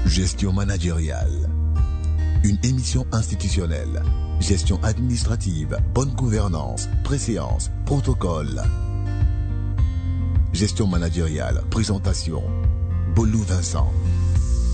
Gestion managériale. Une émission institutionnelle. Gestion administrative, bonne gouvernance, préséance, protocole. Gestion managériale, présentation. Bolou Vincent.